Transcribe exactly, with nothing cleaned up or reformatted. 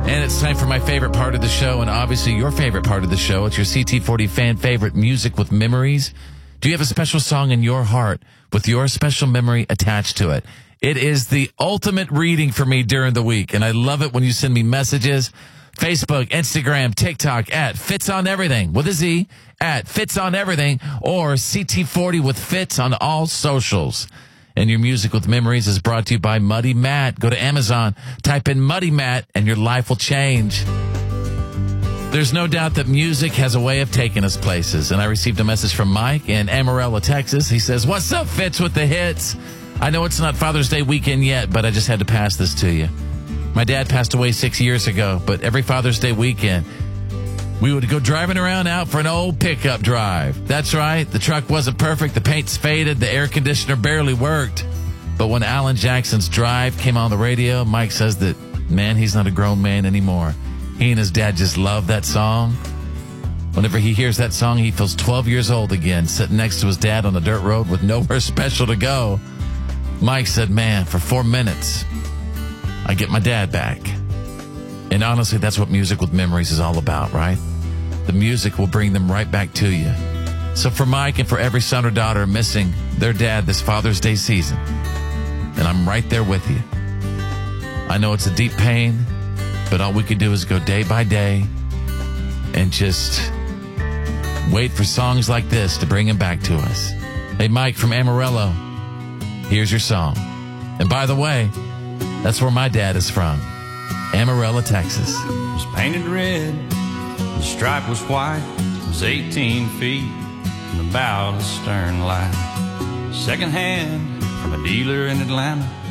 And it's time for my favorite part of the show, and obviously your favorite part of the show. It's your C T forty fan favorite, Music with Memories. Do you have a special song in your heart with your special memory attached to it? It is the ultimate reading for me during the week, and I love it when you send me messages. Facebook, Instagram, TikTok, at Fitz on Everything, with a Z, at Fitz on Everything, or C T forty with Fitz on all socials. And your Music with Memories is brought to you by Muddy Matt. Go to Amazon, type in Muddy Matt, and your life will change. There's no doubt that music has a way of taking us places. And I received a message from Mike in Amarillo, Texas. He says, "What's up, Fitz, with the hits? I know it's not Father's Day weekend yet, but I just had to pass this to you. My dad passed away six years ago, but every Father's Day weekend, we would go driving around out for an old pickup drive. That's right. The truck wasn't perfect. The paint's faded. The air conditioner barely worked. But when Alan Jackson's Drive came on the radio, Mike says that, man, he's not a grown man anymore. He and his dad just love that song. Whenever he hears that song, he feels twelve years old again, sitting next to his dad on the dirt road with nowhere special to go. Mike said, man, for four minutes, I get my dad back." And honestly, that's what Music with Memories is all about, right? The music will bring them right back to you. So for Mike and for every son or daughter missing their dad this Father's Day season, and I'm right there with you. I know it's a deep pain, but all we can do is go day by day and just wait for songs like this to bring him back to us. Hey, Mike from Amarillo, here's your song. And by the way, that's where my dad is from, Amarillo, Texas. It was painted red, the stripe was white, it was eighteen feet and about a stern light. Second hand from a dealer in Atlanta,